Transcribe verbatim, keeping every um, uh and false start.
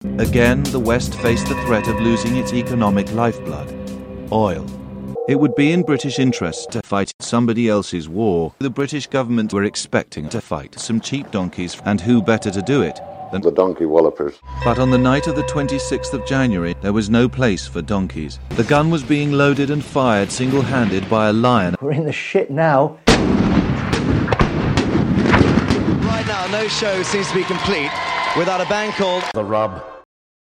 Again, the West faced the threat of losing its economic lifeblood, oil. It would be in British interest to fight somebody else's war. The British government were expecting to fight some cheap donkeys, and who better to do it than the donkey wallopers. But on the night of the twenty-sixth of January, there was no place for donkeys. The gun was being loaded and fired single-handed by a lion. We're in the shit now. Right now, no show seems to be complete without a band called The Rub.